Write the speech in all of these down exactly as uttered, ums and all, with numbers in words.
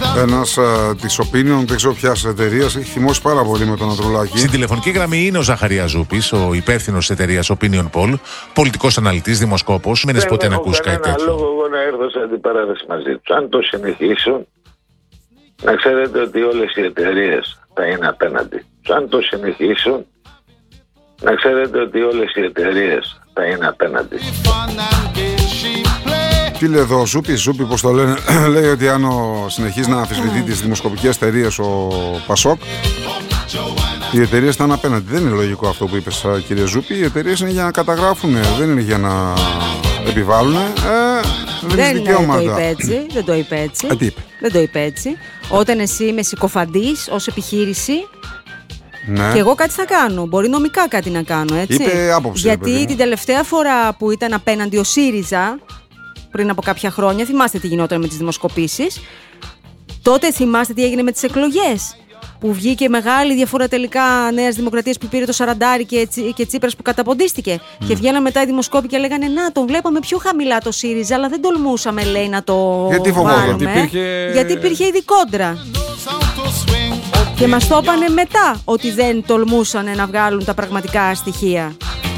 Ένας της Opinion, δεν ξέρω ποιας εταιρείας, έχει θυμώσει πάρα πολύ με τον Ανδρουλάκη. Στην τηλεφωνική γραμμή είναι ο Ζαχαρίας Ζούπης, ο υπεύθυνος της εταιρείας Opinion Poll, πολιτικός αναλυτής, δημοσκόπος. Μένεις ποτέ να ακούσει κάτι τέτοιο? Δεν έχω λόγο εγώ να έρθω σε αντιπαράθεση μαζί τους. Αν το συνεχίσουν, να ξέρετε ότι όλες οι εταιρείες θα είναι απέναντι. Αν το συνεχίσουν, να ξέρετε ότι όλες οι εταιρείες θα είναι απέναντι. Τι λέει εδώ ο Ζούπη, Ζούπη πως το λένε, λέει ότι αν ο, συνεχίζει να αμφισβητεί τις δημοσκοπικές εταιρείες ο Πασόκ, οι εταιρείες θα είναι απέναντι. Δεν είναι λογικό αυτό που είπες, κύριε Ζούπη. Οι εταιρείες είναι για να καταγράφουν, δεν είναι για να επιβάλλουν. Ε, δεν, δεν το είπε έτσι. Δεν το είπε έτσι. Ε, τι είπε? Δεν το είπε έτσι. Όταν εσύ είμαι συκοφαντής ως επιχείρηση, ναι, και εγώ κάτι θα κάνω. Μπορεί νομικά κάτι να κάνω, έτσι. Είπε άποψη. Γιατί παιδί, την τελευταία φορά που ήταν απέναντι ο ΣΥΡΙΖΑ, πριν από κάποια χρόνια, θυμάστε τι γινόταν με τις δημοσκοπήσεις. Τότε θυμάστε τι έγινε με τις εκλογές. Που βγήκε μεγάλη διαφορά τελικά Νέας Δημοκρατίας που πήρε το σαραντάρι και, και Τσίπρας που καταποντίστηκε. Mm. Και βγαίναν μετά οι δημοσκόποι και λέγανε να, τον βλέπαμε πιο χαμηλά το ΣΥΡΙΖΑ, αλλά δεν τολμούσαμε, λέει, να το γιατί βάλουμε. Γιατί υπήρχε... γιατί υπήρχε ήδη κόντρα. Και μας το είπανε μετά ότι δεν τολμούσαν να βγάλουν τα πραγματικά στοιχεία.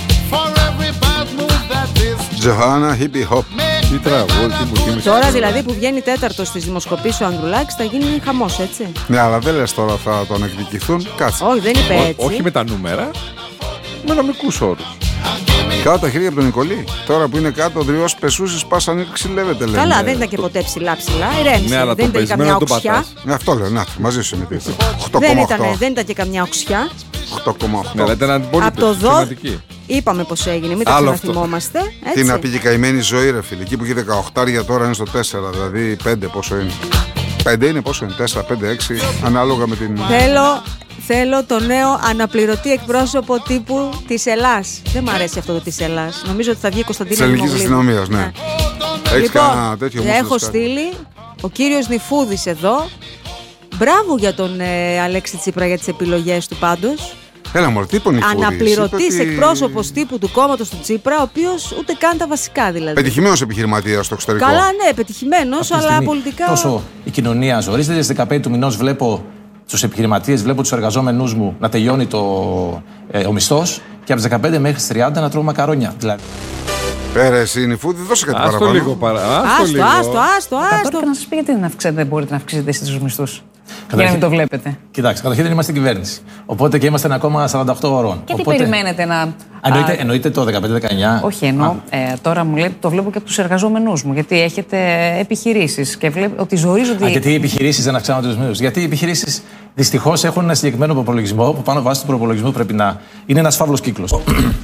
Τζοχάνα, hippie hop. Τι τραγούδι, τι μου θύμισε. Τώρα δηλαδή που βγαίνει τέταρτος στις δημοσκοπήσεις ο Ανδρουλάκης θα γίνει χαμός, έτσι. Ναι, αλλά δεν λες τώρα θα τον εκδικηθούν. Κάτσε. Όχι, δεν είπε έτσι. Ό, όχι με τα νούμερα, με νομικούς όρους. Κάτω τα χέρια από τον Νικολή. Τώρα που είναι κάτω, ο Δριός Πεσούσης πάσαν ξυλεύεται, λέει. Καλά, δεν ήταν και ποτέ ψηλά ψηλά. Ηρέμησε. Ναι, αλλά δεν το ήταν καμιά οξιά. Ναι, αυτό λέω, να, μαζί σου είμαι. Δεν ήταν, δεν ήταν και καμιά οξιά. οκτώ κόμμα οκτώ. Ναι, αλλά ήταν αντιπολίτευση. Από το δώδεκα είπαμε πως έγινε, μην τα ξαναθυμόμαστε. Τι να πήγε καημένη ζωή, ρε φίλε. Εκεί που είχε δεκαοκτώ τώρα είναι στο τέσσερα. Δηλαδή πέντε πόσο είναι. πέντε είναι πόσο είναι, τέσσερα, πέντε, έξι. Ανάλογα με την. Θέλω, θέλω το νέο αναπληρωτή εκπρόσωπο τύπου της Ελλάς. Δεν μ' αρέσει αυτό το της Ελλάς. Νομίζω ότι θα βγει η Κωνσταντίνα Δημογλίδου. Της ελληνικής αστυνομίας, ναι. ναι. Έχεις λοιπόν, κανένα τέτοιο μουσικό? Έχω στείλει ο κύριος Νιφούδης εδώ. Μπράβο για τον ε, Αλέξη Τσίπρα για τις επιλογές του πάντως. Έλα μωρέ, τι είπαν οι Νιφούδης? Αναπληρωτής ότι... εκπρόσωπος τύπου του κόμματος του Τσίπρα, ο οποίος ούτε καν τα βασικά δηλαδή. Πετυχημένος επιχειρηματίας στο εξωτερικό. Καλά, ναι, πετυχημένος, αλλά στιγμή, πολιτικά. Τόσο η κοινωνία ζορίζεται. Στις δεκαπέντε του μηνός βλέπω τους επιχειρηματίες, βλέπω τους εργαζόμενους μου να τελειώνει το, ε, ο μισθός και από τις δεκαπέντε μέχρι τις τριάντα να τρώω μακαρόνια. Δηλαδή. Πέρα εσύ Νιφούδη, δώσε κάτι άστο παραπάνω. Λίγο παρα... Άστο, άστο, άστο, άστο, άστο. Τώρα να σας πει γιατί δεν, αυξέτε, δεν μπορείτε να αυξήσετε εσείς τους μισθούς. Για να μην το βλέπετε. Κοιτάξτε, καταρχήν δεν είμαστε στην κυβέρνηση. Οπότε και είμαστε ένα κόμμα σαράντα οκτώ ωρών. Και Οπότε... τι περιμένετε να. Εννοείται, εννοείται το δεκαπέντε δεκαεννιά. Όχι, εννοώ. Ε, τώρα μου λέει, το βλέπω και από τους εργαζόμενούς μου. Γιατί έχετε επιχειρήσεις και βλέπω ότι ζορίζονται. Α, γιατί οι επιχειρήσεις δεν αυξάνονται τους μισθούς? Γιατί οι επιχειρήσεις δυστυχώς έχουν ένα συγκεκριμένο προπολογισμό που πάνω βάσει του προπολογισμού πρέπει να είναι ένας φαύλος κύκλος.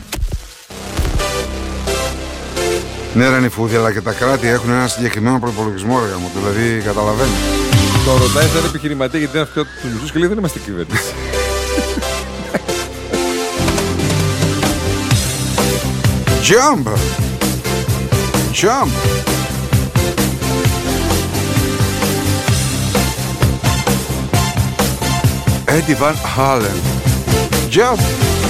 Ναι, ρε Νιφούδη, αλλά και τα κράτη έχουν ένα συγκεκριμένο προπολογισμό, ρε μου. Δηλαδή, καταλαβαίνει. Το ρωτάει σαν επιχειρηματία γιατί δεν αυξάνονται τους μισθούς και λέει δεν είμαστε κυβέρνηση. Jump! Jump! Eddie Van Halen. Jump!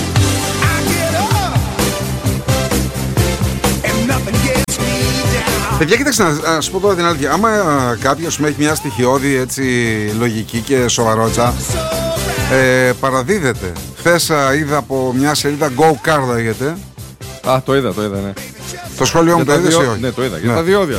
Παιδιά, κοίταξε να σου πω τώρα την αλήθεια. Άμα κάποιος με έχει μια στοιχειώδη έτσι, λογική και σοβαρότσα, ε, παραδίδεται. Χθες είδα από μια σελίδα Go Car λέγεται. Α, το είδα, το είδα, ναι. Το σχόλιο μου το είδες ή όχι? Ναι, το είδα. Ναι. Για τα διόδια.